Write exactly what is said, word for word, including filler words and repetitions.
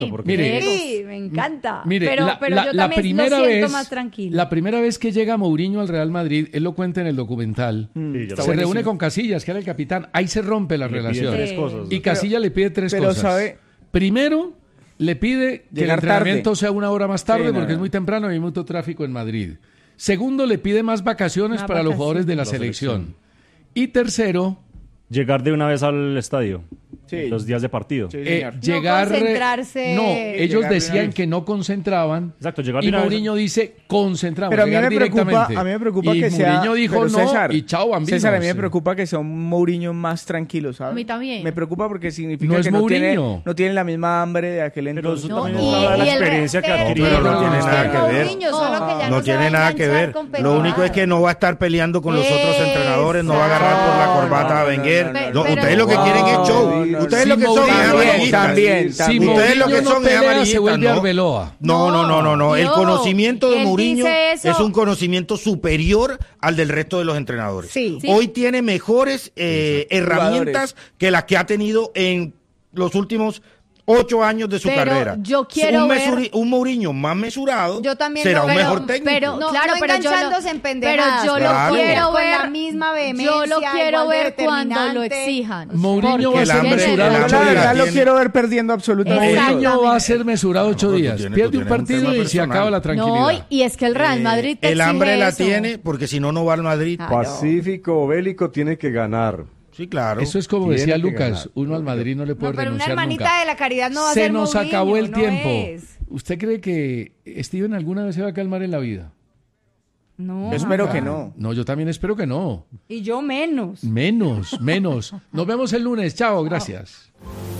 Porque... Mire, sí, me encanta. Mire, pero la, pero la, yo la también primera lo siento vez, más tranquilo. La primera vez que llega Mourinho al Real Madrid, él lo cuenta en el documental, Sí, se buenísimo. reúne con Casillas, que era el capitán, ahí se rompe la Le pide relación. tres cosas. Y Casillas le pide tres pero cosas. sabe- Primero, le pide que el Llegar entrenamiento tarde. sea una hora más tarde Sí, no, porque no. es muy temprano y hay mucho tráfico en Madrid. Segundo, le pide más vacaciones Más para los vacaciones. jugadores de la La selección. selección. Y tercero, Llegar de una vez al estadio. Sí. Los días de partido. Sí, eh, señor. llegar... concentrarse. No, ellos Llegar de una decían vez. que no concentraban. Exacto, llegar de Y una vez. Mourinho dice concentramos, Pero a mí llegar me preocupa, directamente. a mí me preocupa y que sea. Mourinho dijo pero no César, y chao, bambinos. César, a mí me preocupa que sea un Mourinho más tranquilo, ¿sabes? A mí también. Me preocupa porque significa No es que no tiene, Mourinho. no tiene la misma hambre de aquel Pero entonces. eso No, también y- habla de la y el experiencia que resto- adquirió. Pero no tiene no, nada no, que ver. Mourinho, solo que ya No se tiene va a nada que enganchar ver. con Lo único es pelotas. que no va a estar peleando con los otros Eso. entrenadores, no va a agarrar por la corbata a Wenger. no, no, No, pero- ustedes lo que quieren es show. No, no, Ustedes si lo que son es Mourinho- amarillistas. También, Si también. Ustedes lo que Mourinho no son es pelea, se amarillistas, vuelve ¿no? Arbeloa. No, no, no, no, no. El No, conocimiento de él Mourinho dice eso. es un conocimiento superior al del resto de los entrenadores. Sí. Sí. Hoy tiene mejores eh, herramientas que las que ha tenido en los últimos ocho años de su Pero carrera. yo quiero un, ver- mesuri- un Mourinho más mesurado Yo también será lo un veo, mejor técnico. pero- No, Claro, no pero yo lo- enganchándose en pendejadas. pero yo lo Claro. quiero Con ver- la misma vehemencia. Yo lo quiero igual de ver cuando lo determinante. exijan. Mourinho Porque va a el ser hambre- tiene- el mesurado Yo hambre la ocho la verdad días. lo tiene. quiero ver perdiendo absolutamente Exacto. todo. Mourinho va a ser mesurado ocho No, tú días. tienes- Pierde tú un tienes un partido tema y se personal. acaba la tranquilidad. No, y, y es que el Real Madrid te Eh, el hambre exige la eso. tiene porque si no, no va al Madrid. Claro. Pacífico, bélico, tiene que ganar. Sí, claro. Eso es como Tiene decía que Lucas, ganar. uno al Madrid no le puede No, pero una renunciar hermanita nunca. de la caridad no va a Se ser nos Mourinho, acabó el no tiempo. es. ¿Usted cree que Steven alguna vez se va a calmar en la vida? No. Yo espero jamás. que no. No, yo también espero que no. Y yo menos. Menos, menos. Nos vemos el lunes. Chao, gracias.